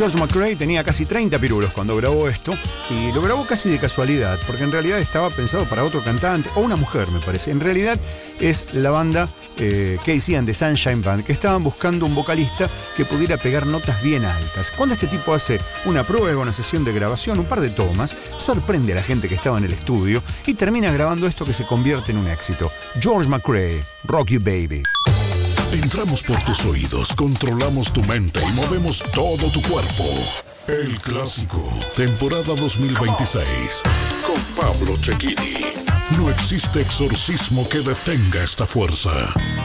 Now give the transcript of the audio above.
George McCrae tenía casi 30 pirulos cuando grabó esto, y lo grabó casi de casualidad, porque en realidad estaba pensado para otro cantante, o una mujer me parece. En realidad es la banda Casey and the Sunshine Band, que estaban buscando un vocalista que pudiera pegar notas bien altas. Cuando este tipo hace una prueba, una sesión de grabación, un par de tomas, sorprende a la gente que estaba en el estudio y termina grabando esto que se convierte en un éxito. George McCrae, Rock You Baby. Entramos por tus oídos, controlamos tu mente y movemos todo tu cuerpo. El Clásico, temporada 2026, con Pablo Cecchini. No existe exorcismo que detenga esta fuerza.